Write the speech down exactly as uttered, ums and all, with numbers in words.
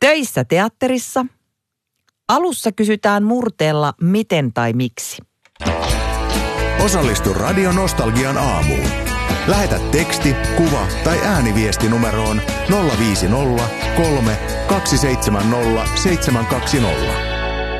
Töissä teatterissa. Alussa kysytään murteella miten tai miksi. Osallistu Radio Nostalgian aamuun. Lähetä teksti, kuva tai ääniviesti numeroon nolla viisi nolla kolme kaksi seitsemän nolla seitsemän kaksi nolla.